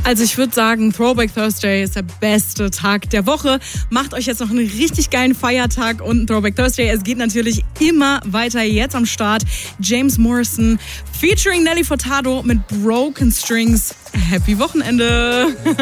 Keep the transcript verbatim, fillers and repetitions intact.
Also ich würde sagen, Throwback Thursday ist der beste Tag der Woche. Macht euch jetzt noch einen richtig geilen Feiertag und ein Throwback Thursday. Es geht natürlich immer weiter. Jetzt am Start James Morrison featuring Nelly Furtado mit Broken Strings. Happy Wochenende!